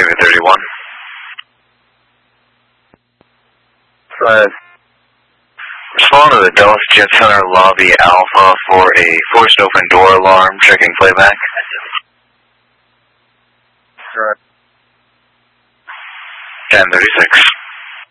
Miami 31. Respond to the Dallas Jet Center Lobby Alpha for a forced open door alarm, checking playback. 1036.